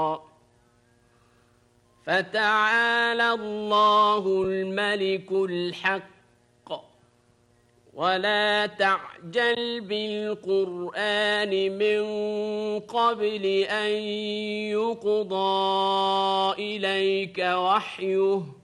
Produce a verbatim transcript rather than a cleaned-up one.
فتعالى الله الملك الحق ولا تعجل بالقرآن من قبل أن يقضى إليك وحيه